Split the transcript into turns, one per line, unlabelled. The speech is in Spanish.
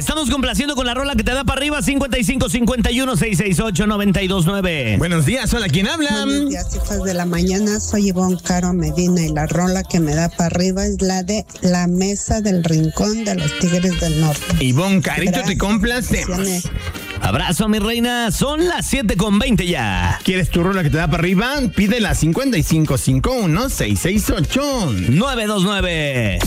estamos complaciendo con la rola que te da para arriba, 5551-668-929.
Buenos días, hola, ¿quién habla?
Buenos días, hijas de la mañana, soy Ivonne Caro Medina y la rola que me da para arriba es la de La Mesa del Rincón de los Tigres del Norte.
Ivonne Carito, te complacemos.
Abrazo, mi reina, son las 7:20 ya.
¿Quieres tu rola que te da para arriba? Pídela 5551-668-
929.